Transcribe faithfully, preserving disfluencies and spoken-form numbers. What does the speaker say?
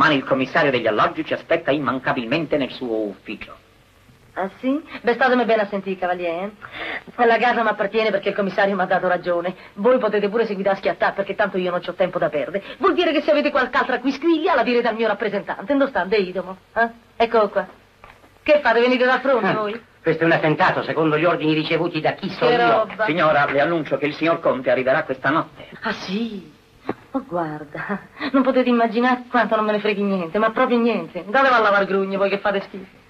Domani il commissario degli alloggi ci aspetta immancabilmente nel suo ufficio. Ah, sì? Beh, statemi bene a sentire, cavaliere. La casa mi appartiene perché il commissario mi ha dato ragione. Voi potete pure seguire a schiattare perché tanto io non c'ho tempo da perdere. Vuol dire che se avete qualche altra quisquiglia la direte al mio rappresentante. Non stante, Idomo? Eh? Ecco qua. Che fate? Venite da fronte ah, voi? Questo è un attentato, secondo gli ordini ricevuti da chi sono Che io. roba. Signora, le annuncio che il signor Conte arriverà questa notte. Ah, sì? Oh, guarda, non potete immaginare quanto non me ne freghi niente, ma proprio niente. Datevi a lavare grugne voi che fate schifo.